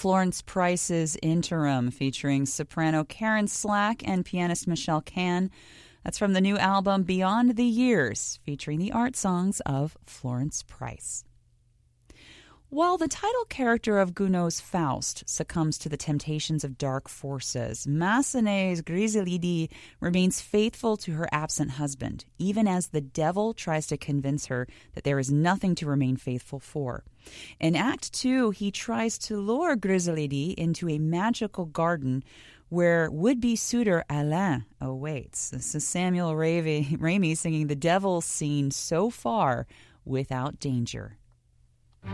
Florence Price's Interim, featuring soprano Karen Slack and pianist Michelle Kahn. That's from the new album Beyond the Years, featuring the art songs of Florence Price. While the title character of Gounod's Faust succumbs to the temptations of dark forces, Massenet's Griselide remains faithful to her absent husband, even as the devil tries to convince her that there is nothing to remain faithful for. In Act 2, he tries to lure Griselide into a magical garden where would-be suitor Alain awaits. This is Samuel Raimi singing the devil's scene So Far Without Danger.